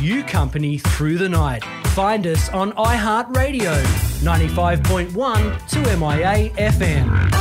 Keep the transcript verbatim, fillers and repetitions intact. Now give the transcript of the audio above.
you company through the night. Find us on iHeartRadio, ninety-five point one to M I A F M.